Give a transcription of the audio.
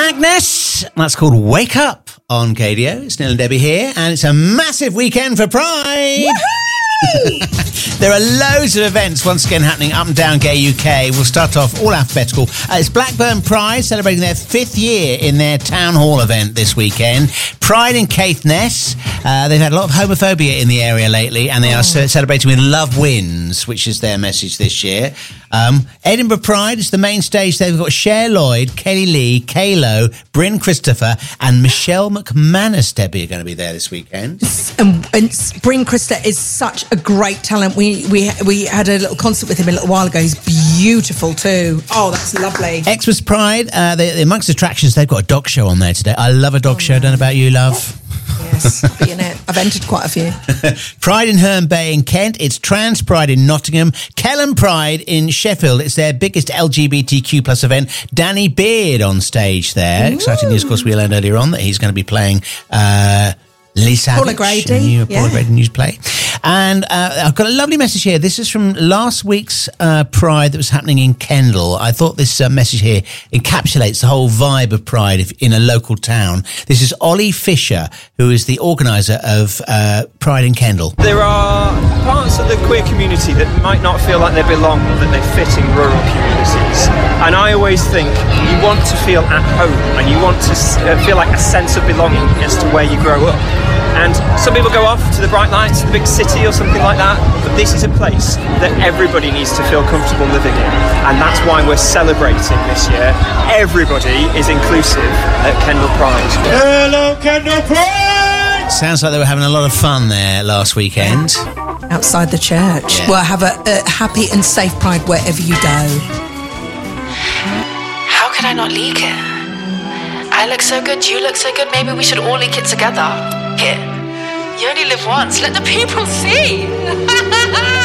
Agnes. That's called Wake Up on KDO. It's Neil and Debbie here, and it's a massive weekend for Pride. There are loads of events once again happening up and down Gay UK. We'll start off all alphabetical. It's Blackburn Pride celebrating their 5th year in their town hall event this weekend. Pride in Caithness. They've had a lot of homophobia in the area lately, and they are celebrating with Love Wins, which is their message this year. Edinburgh Pride is the main stage. They've got Cher Lloyd, Kelly Lee, Kalo, Bryn Christopher, and Michelle McManus, Debbie, are going to be there this weekend. And Bryn Christopher is such a great talent. We had a little concert with him a little while ago. He's beautiful too. Oh, that's lovely. Xmas Pride, amongst attractions, they've got a dog show on there today. I love a dog show. Don't know about you, love. Yes, I'll be in it. I've entered quite a few. Pride in Herne Bay in Kent. It's Trans Pride in Nottingham. Kelham Pride in Sheffield. It's their biggest LGBTQ plus event. Danny Beard on stage there. Ooh. Exciting news, of course, we learned earlier on that he's going to be playing Lisa Paula Grady. Paula Grady news play. And I've got a lovely message here. This is from last week's Pride that was happening in Kendal. I thought this message here encapsulates the whole vibe of Pride in a local town. This is Ollie Fisher, who is the organiser of Pride in Kendal. There are parts of the queer community that might not feel like they belong or that they fit in rural communities. And I always think you want to feel at home and you want to feel like a sense of belonging as to where you grow up. And some people go off to the bright lights, the big city or something like that, but this is a place that everybody needs to feel comfortable living in, and that's why we're celebrating this year. Everybody is inclusive at Kendal Pride. Hello, Kendal Pride! Sounds like they were having a lot of fun there last weekend. Outside the church. Yeah. Well, have a happy and safe Pride wherever you go. How could I not leak it? I look so good, you look so good, maybe we should all leak it together. Here, you only live once, let the people see.